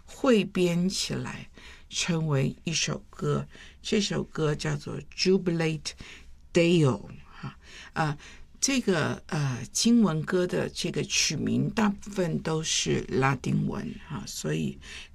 汇编起来成为一首歌，这首歌叫做 Jubilate Deo 这个经文歌的这个曲名大部分都是拉丁文所以